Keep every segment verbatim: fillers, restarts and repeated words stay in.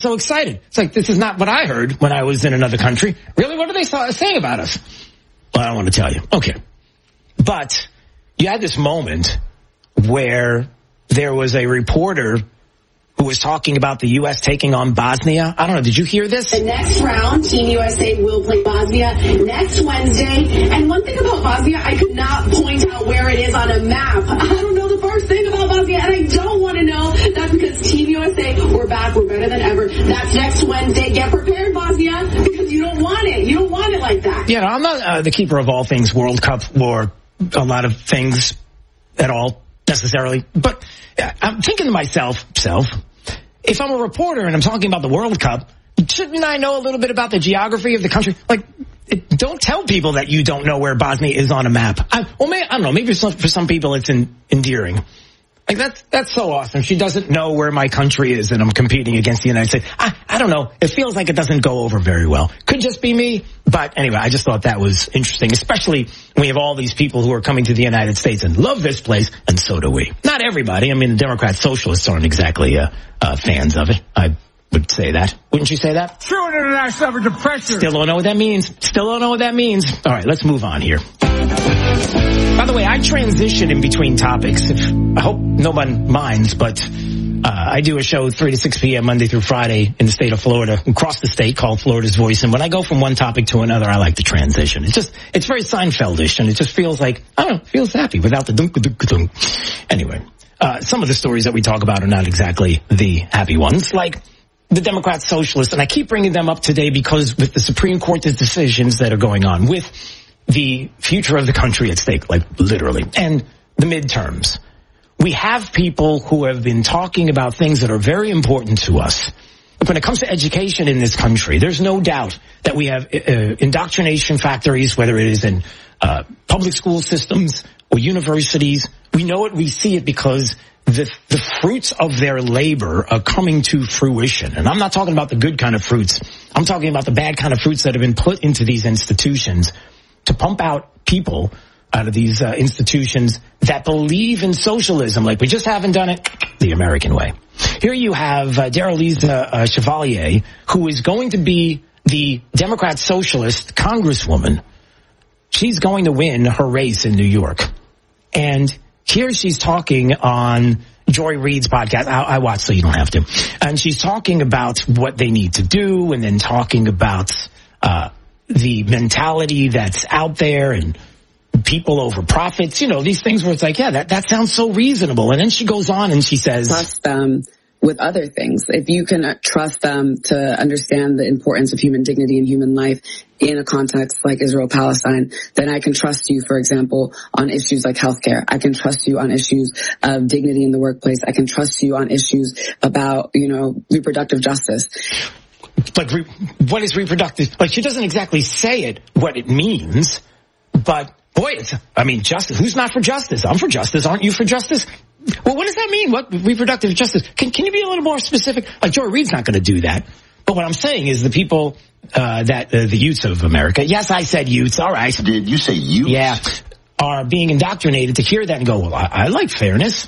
so excited. It's like, this is not what I heard when I was in another country. Really? What are they saying about us? Well, I don't want to tell you. Okay. But you had this moment where there was a reporter who was talking about the U S taking on Bosnia. I don't know. Did you hear this? The next round, Team U S A will play Bosnia next Wednesday. And one thing about Bosnia, I could not point out where it is on a map. I don't know the first thing about Bosnia, and I don't want to know. That's because Team U S A, we're back. We're better than ever. That's next Wednesday. Get prepared, Bosnia, because you don't want it. You don't want it like that. Yeah, I'm not uh, the keeper of all things World Cup or a lot of things at all necessarily. But I'm thinking to myself, self, if I'm a reporter and I'm talking about the World Cup, shouldn't I know a little bit about the geography of the country? Like, it, don't tell people that you don't know where Bosnia is on a map. I, well, may, I don't know. Maybe for some, for some people it's in, endearing. Like, that's that's so awesome. She doesn't know where my country is and I'm competing against the United States. I, I don't know. It feels like it doesn't go over very well. Could just be me. But anyway, I just thought that was interesting, especially when we have all these people who are coming to the United States and love this place, and so do we. Not everybody. I mean, the Democrat socialists aren't exactly uh, uh, fans of it. I would say that. Wouldn't you say that? True international average of pressure. Still don't know what that means. Still don't know what that means. All right, let's move on here. By the way, I transition in between topics. If, I hope no one minds, but uh, I do a show three to six p.m. Monday through Friday in the state of Florida, across the state, called Florida's Voice. And when I go from one topic to another, I like to transition. It's just, it's very Seinfeldish, and it just feels like, I don't know, it feels happy without the dunk-a-dunk-a-dunk. Anyway, uh, some of the stories that we talk about are not exactly the happy ones, like the Democrat socialists. And I keep bringing them up today because with the Supreme Court's decisions that are going on, with the future of the country at stake, like literally, and the midterms, we have people who have been talking about things that are very important to us. When it comes to education in this country, there's no doubt that we have uh, indoctrination factories, whether it is in uh, public school systems or universities. We know it, we see it because the, the fruits of their labor are coming to fruition. And I'm not talking about the good kind of fruits. I'm talking about the bad kind of fruits that have been put into these institutions to pump out people out of these uh, institutions that believe in socialism. Like, we just haven't done it the American way. Here you have uh, Darlene uh, Chevalier, who is going to be the Democrat socialist congresswoman. She's going to win her race in New York. And here she's talking on Joy Reid's podcast. I, I watch, so you don't have to. And she's talking about what they need to do, and then talking about uh the mentality that's out there and people over profits, you know, these things where it's like, yeah, that, that sounds so reasonable. And then she goes on and she says, trust them with other things. If you can trust them to understand the importance of human dignity and human life in a context like Israel-Palestine, then I can trust you, for example, on issues like healthcare. I can trust you on issues of dignity in the workplace. I can trust you on issues about, you know, reproductive justice. But re- what is reproductive? Like, she doesn't exactly say it, what it means, but boy, it's, I mean, justice. Who's not for justice? I'm for justice. Aren't you for justice? Well, what does that mean? What reproductive justice? Can, can you be a little more specific? Like, Joy Reid's not going to do that. But what I'm saying is the people, uh, that, uh, the youths of America, yes, I said youths, all right. Did you say youths? Yeah, are being indoctrinated to hear that and go, well, I, I like fairness.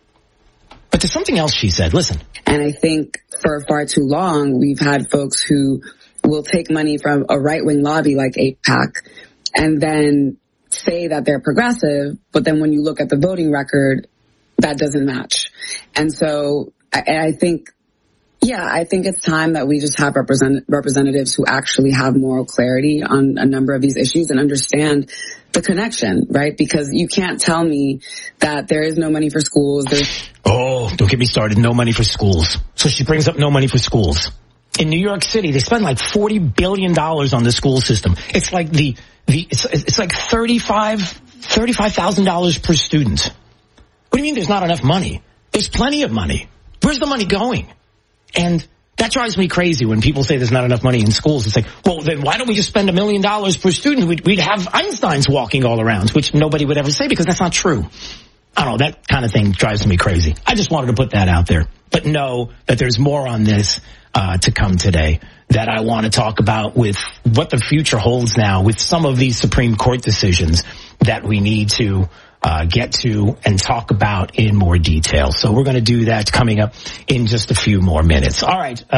But there's something else she said. Listen. And I think for far too long, we've had folks who will take money from a right-wing lobby like AIPAC and then say that they're progressive, but then when you look at the voting record, that doesn't match. And so I, I think, yeah, I think it's time that we just have represent, representatives who actually have moral clarity on a number of these issues and understand the connection, right? Because you can't tell me that there is no money for schools. There's oh, don't get me started. No money for schools. So she brings up no money for schools. In New York City, they spend like forty billion dollars on the school system. It's like the, the, it's, it's like thirty-five, thirty-five thousand dollars per student. What do you mean there's not enough money? There's plenty of money. Where's the money going? And that drives me crazy when people say there's not enough money in schools. It's like, well, then why don't we just spend a million dollars per student? We'd, we'd have Einsteins walking all around, which nobody would ever say because that's not true. I don't know, that kind of thing drives me crazy. I just wanted to put that out there. But know that there's more on this uh, to come today that I want to talk about with what the future holds now with some of these Supreme Court decisions that we need to uh, get to and talk about in more detail. So we're going to do that coming up in just a few more minutes. All right. Uh,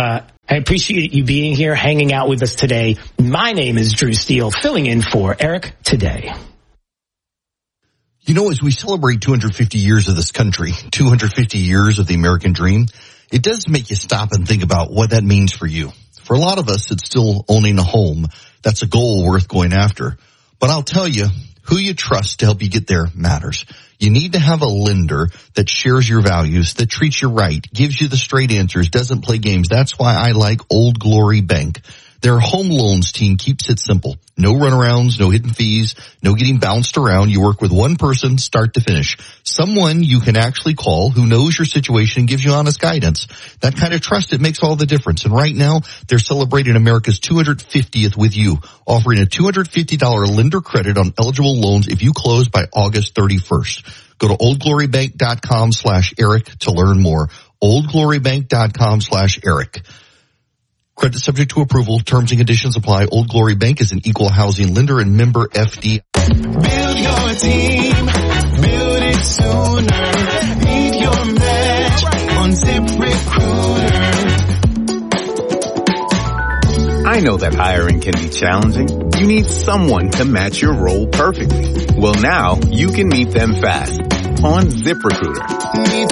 I appreciate you being here, hanging out with us today. My name is Drew Steele, filling in for Eric today. You know, as we celebrate two hundred fifty years of this country, two hundred fifty years of the American dream, it does make you stop and think about what that means for you. For a lot of us, it's still owning a home. That's a goal worth going after. But I'll tell you, who you trust to help you get there matters. You need to have a lender that shares your values, that treats you right, gives you the straight answers, doesn't play games. That's why I like Old Glory Bank. Their home loans team keeps it simple. No runarounds, no hidden fees, no getting bounced around. You work with one person, start to finish. Someone you can actually call who knows your situation and gives you honest guidance. That kind of trust, it makes all the difference. And right now, they're celebrating America's two hundred fiftieth with you, offering a two hundred fifty dollars lender credit on eligible loans if you close by August thirty-first. Go to oldglorybank.com slash Eric to learn more. oldglorybank.com slash Eric. Credit subject to approval. Terms and conditions apply. Old Glory Bank is an equal housing lender and member F D I. Build your team. Build it sooner. Beat your match on ZipRecruiter. I know that hiring can be challenging. You need someone to match your role perfectly. Well, now you can meet them fast on ZipRecruiter. Need